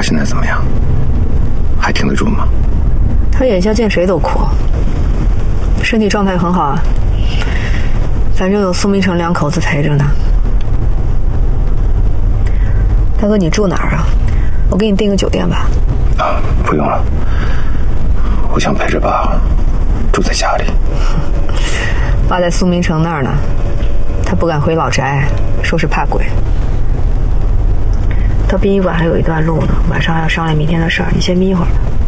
现在怎么样？还挺得住吗？ 他眼下见谁都哭，身体状态很好啊。反正有苏明成两口子陪着呢。大哥，你住哪儿啊？我给你订个酒店吧。 啊，不用了，我想陪着爸住在家里。 爸在苏明成那儿呢，他不敢回老宅，说是怕鬼。到殡仪馆还有一段路呢，晚上还要商量明天的事儿，你先眯一会儿吧。